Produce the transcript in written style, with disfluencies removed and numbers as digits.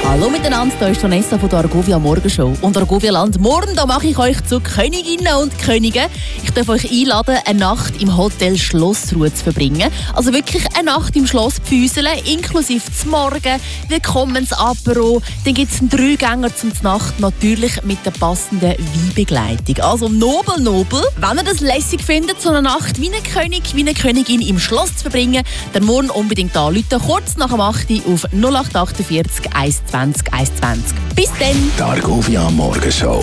Hallo miteinander, hier ist Vanessa von der Argovia Morgenshow. Und Argovia Land, morgen da mache ich euch zu Königinnen und Königen. Ich darf euch einladen, eine Nacht im Hotel Schlossruhe zu verbringen. Also wirklich eine Nacht im Schloss pfüseln, inklusive zum Morgen, Willkommensapero. Dann gibt es einen Dreigänger zum Nacht, natürlich mit der passenden Weinbegleitung. Also nobel. Wenn ihr das lässig findet, so eine Nacht wie ein König, wie eine Königin im Schloss zu verbringen, dann morgen unbedingt anrufen, kurz nach dem 8 Uhr auf 0848 120 120. Bis dann! Die Argovia Morgenshow.